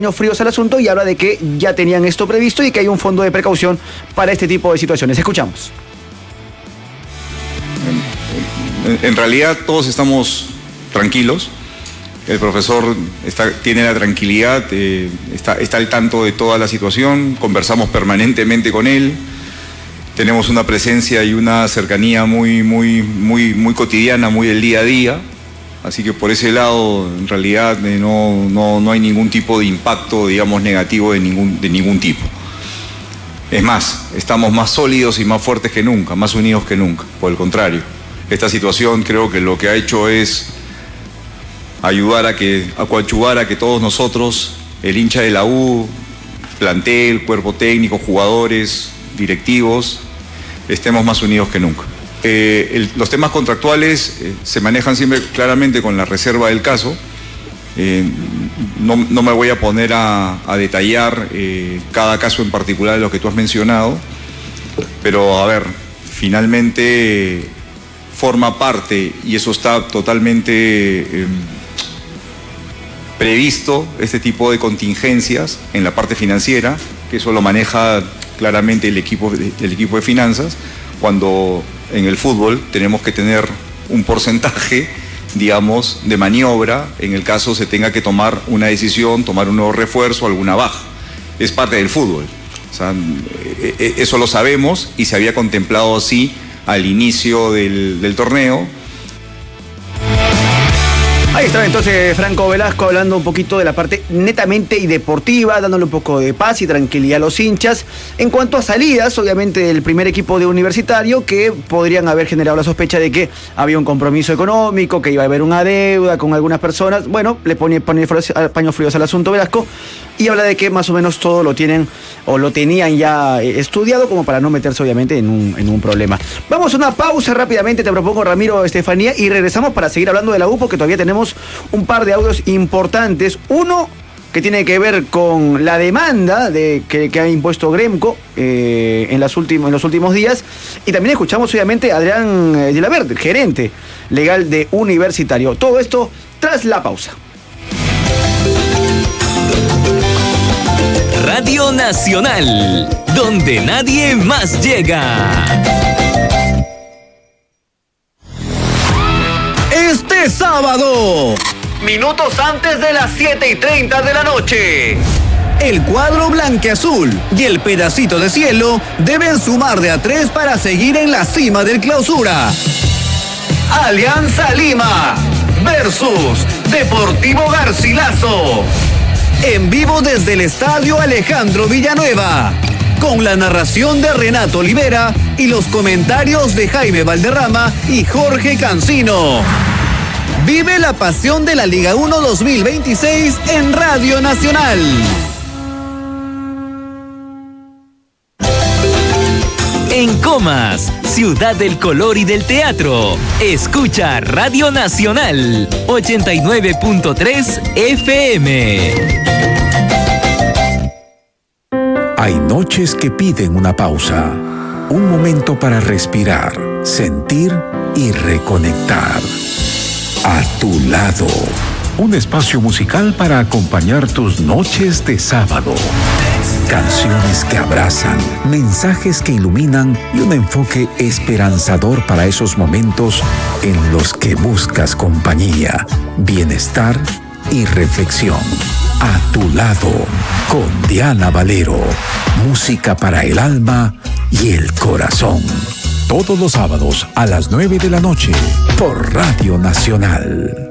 fríos al asunto y habla de que ya tenían esto previsto y que hay un fondo de precaución para este tipo de situaciones. Escuchamos. En realidad todos estamos tranquilos. El profesor tiene la tranquilidad, está al tanto de toda la situación, conversamos permanentemente con él, tenemos una presencia y una cercanía muy cotidiana, muy del día a día. Así que por ese lado, en realidad, no hay ningún tipo de impacto, digamos, negativo de ningún tipo. Es más, estamos más sólidos y más fuertes que nunca, más unidos que nunca. Por el contrario, esta situación creo que lo que ha hecho es ayudar a coadyuvar a que todos nosotros, el hincha de la U, plantel, cuerpo técnico, jugadores, directivos, estemos más unidos que nunca. Los temas contractuales se manejan siempre claramente con la reserva del caso. No me voy a poner a detallar cada caso en particular de los que tú has mencionado, pero a ver, finalmente forma parte, y eso está totalmente previsto, este tipo de contingencias en la parte financiera, que eso lo maneja claramente el equipo de finanzas, cuando en el fútbol tenemos que tener un porcentaje, digamos, de maniobra en el caso se tenga que tomar una decisión, tomar un nuevo refuerzo, alguna baja. Es parte del fútbol. O sea, eso lo sabemos y se había contemplado así al inicio del torneo. Ahí estaba entonces Franco Velasco hablando un poquito de la parte netamente y deportiva, dándole un poco de paz y tranquilidad a los hinchas. En cuanto a salidas, obviamente del primer equipo de Universitario, que podrían haber generado la sospecha de que había un compromiso económico, que iba a haber una deuda con algunas personas. Bueno, le pone paños fríos al asunto Velasco y habla de que más o menos todo lo tienen o lo tenían ya estudiado como para no meterse obviamente en un problema. Vamos a una pausa rápidamente, te propongo, Ramiro, Estefanía, y regresamos para seguir hablando de la U, porque todavía tenemos un par de audios importantes. Uno que tiene que ver con la demanda que ha impuesto Gremco en los últimos días. Y también escuchamos obviamente a Adrián Gilabert, gerente legal de Universitario. Todo esto tras la pausa. Radio Nacional, donde nadie más llega. Este sábado, minutos antes de las 7:30 de la noche, el cuadro blanqueazul y el pedacito de cielo deben sumar de a 3 para seguir en la cima del clausura. Alianza Lima versus Deportivo Garcilaso. En vivo desde el Estadio Alejandro Villanueva, con la narración de Renato Olivera y los comentarios de Jaime Valderrama y Jorge Cancino. Vive la pasión de la Liga 1 2026 en Radio Nacional. En Comas, ciudad del color y del teatro, escucha Radio Nacional 89.3 FM. Hay noches que piden una pausa, un momento para respirar, sentir y reconectar. A tu lado, un espacio musical para acompañar tus noches de sábado. Canciones que abrazan, mensajes que iluminan y un enfoque esperanzador para esos momentos en los que buscas compañía, bienestar y reflexión. A tu lado, con Diana Valero. Música para el alma y el corazón. Todos los sábados a las 9 de la noche por Radio Nacional.